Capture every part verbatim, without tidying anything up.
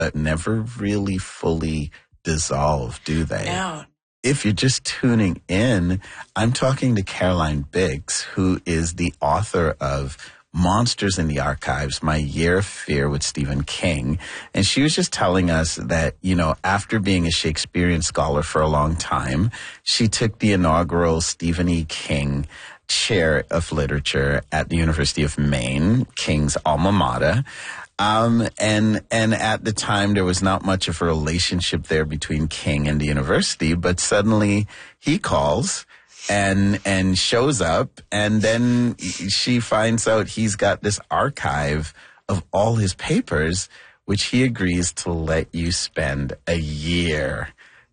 but never really fully dissolve, do they? No. If you're just tuning in, I'm talking to Caroline Biggs, who is the author of Monsters in the Archives, My Year of Fear with Stephen King. And she was just telling us that, you know, after being a Shakespearean scholar for a long time, she took the inaugural Stephen E. King Chair of Literature at the University of Maine, King's alma mater. Um, and, and at the time, there was not much of a relationship there between King and the university, but suddenly he calls and, and shows up, and then she finds out he's got this archive of all his papers, which he agrees to let you spend a year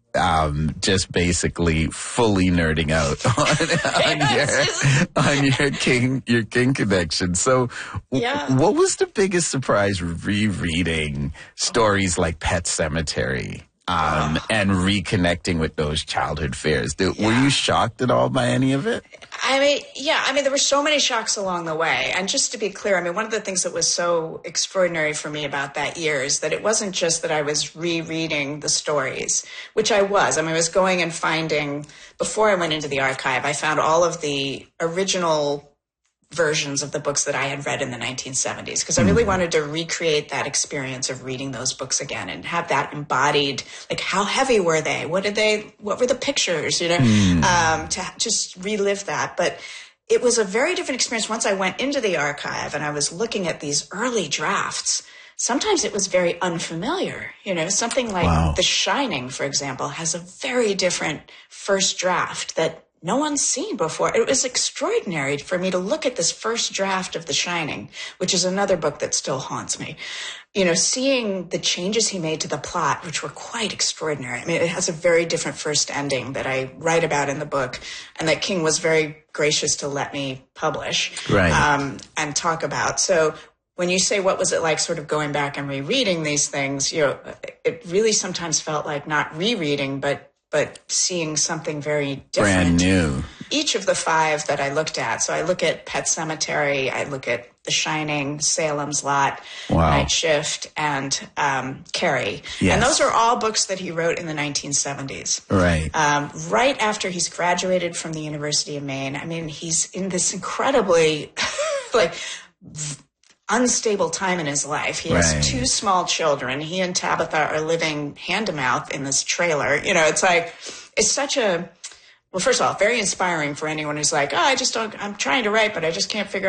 Um, just basically fully nerding out on, on your on your King your King connection. So, w- Yeah. what was the biggest surprise rereading stories like Pet Sematary um, Oh. and reconnecting with those childhood fears? Did, Were Yeah. you shocked at all by any of it? I mean, yeah, I mean, there were so many shocks along the way. And just to be clear, I mean, one of the things that was so extraordinary for me about that year is that it wasn't just that I was rereading the stories, which I was. I mean, I was going and finding, before I went into the archive, I found all of the original versions of the books that I had read in the nineteen seventies, because I really wanted to recreate that experience of reading those books again and have that embodied, like how heavy were they? What did they, what were the pictures, you know, um, to just relive that. But it was a very different experience once I went into the archive and I was looking at these early drafts. Sometimes it was very unfamiliar, you know, something like Wow. The Shining, for example, has a very different first draft that no one's seen before. It was extraordinary for me to look at this first draft of The Shining, which is another book that still haunts me. You know, seeing the changes he made to the plot, which were quite extraordinary. I mean, it has a very different first ending that I write about in the book, and that King was very gracious to let me publish Right. um, and talk about. So when you say, what was it like sort of going back and rereading these things, you know, it really sometimes felt like not rereading, but but seeing something very different. Brand new. Each of the five that I looked at. So I look at Pet Sematary, I look at The Shining, Salem's Lot, Wow. Night Shift, and um, Carrie. Yes. And those are all books that he wrote in the nineteen seventies. Right. Um, right after he's graduated from the University of Maine. I mean, he's in this incredibly, like, v- unstable time in his life. He has Right. two small children. He and Tabitha are living hand to mouth in this trailer. You know, it's like, it's such a, well, first of all, very inspiring for anyone who's like, oh, I just don't, I'm trying to write, but I just can't figure